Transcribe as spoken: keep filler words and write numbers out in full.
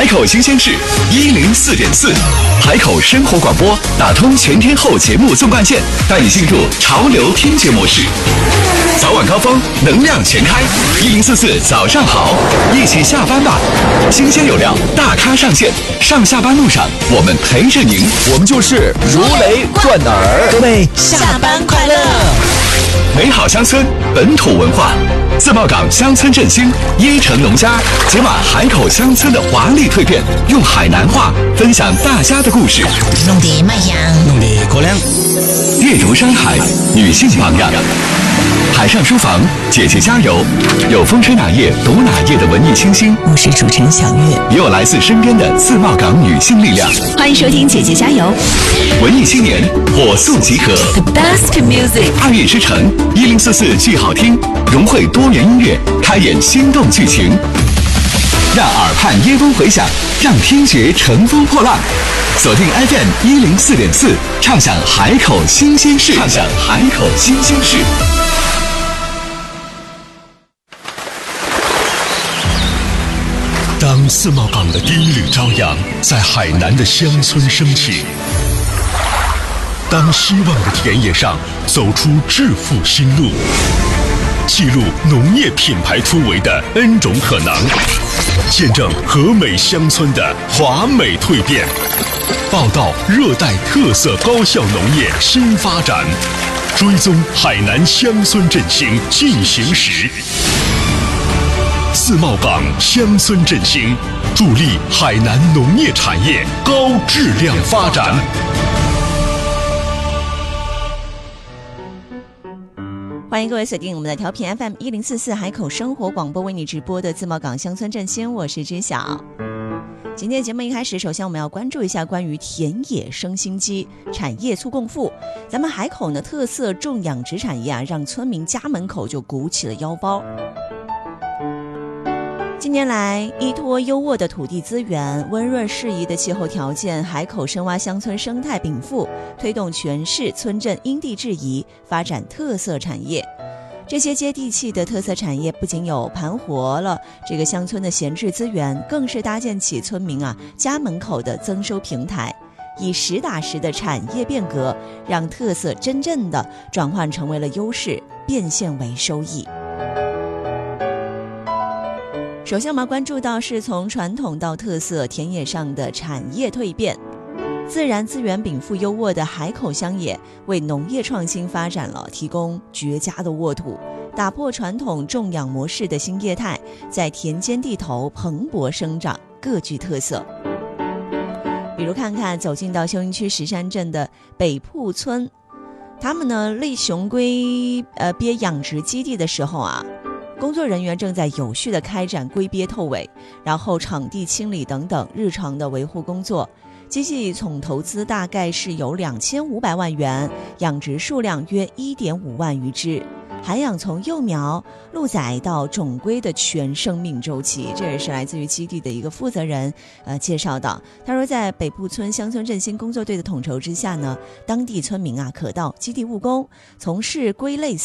海口新鲜事一零四点四，海口生活广播打通全天候节目纵贯线，带你进入潮流听觉模式。早晚高峰，能量全开，一零四四早上好，一起下班吧。新鲜有料，大咖上线，上下班路上我们陪着您， 我们就是如雷贯耳。 各位下班快乐！ 美好乡村，本土文化，自贸港乡村振兴，椰城农家解码海口乡村的华丽蜕变，用海南话分享大家的故事。 弄得卖样， 弄得可亮。 阅读山海，女性榜样。海上书房，姐姐加油！有风吹哪页读哪页的文艺清新， 我是主持人小月， 也有来自身边的自贸港女性力量。 欢迎收听姐姐加油！ 文艺青年火速集合 ，The best music， 二月之城一零四四剧好听，融汇多元音乐，开演心动剧情，让耳畔耶风回响，让听觉乘风破浪。锁定 F M 一零四点四，畅享海口新鲜事，畅享海口新鲜事。 当自贸港的第一缕朝阳在海南的乡村升起，当希望的田野上走出致富新路，记录农业品牌突围的 N 种可能，见证和美乡村的华美蜕变，报道热带特色高效农业新发展，追踪海南乡村振兴进行时。自贸港乡村振兴，助力海南农业产业高质量发展。 欢迎各位锁定我们的调频 F M 一零四四海口生活广播，为你直播的自贸港乡村振兴，我是知晓。今天节目一开始，首先我们要关注一下关于田野生新机，产业促共富。咱们海口呢特色种养殖产业啊，让村民家门口就鼓起了腰包。近年来，依托优渥的土地资源、温润适宜的气候条件，海口深洼乡村生态禀赋，推动全市村镇因地制宜发展特色产业。这些接地气的特色产业不仅有盘活了这个乡村的闲置资源，更是搭建起村民啊家门口的增收平台，以实打实的产业变革，让特色真正的转换成为了优势，变现为收益。首先我们关注到是从传统到特色田野上的产业蜕变。自然资源禀赋优渥的海口乡野，为农业创新发展了提供绝佳的沃土，打破传统种养模式的新业态，在田间地头蓬勃生长，各具特色。比如看看走进到休营区石山镇的北铺村，他们呢立雄龟呃鳖养殖基地的时候啊，工作人员正在有序地开展龟鳖透尾，然后场地清理等等日常的维护工作。机器总投资大概是有两千五百万元，养殖数量约一点五万余只，涵养从幼苗、鹿崽到种龟的全生命周期。这也是来自于基地的一个负责人呃介绍的。他说，在北部村乡村振兴工作队的统筹之下呢，当地村民啊可到基地务工，从事龟类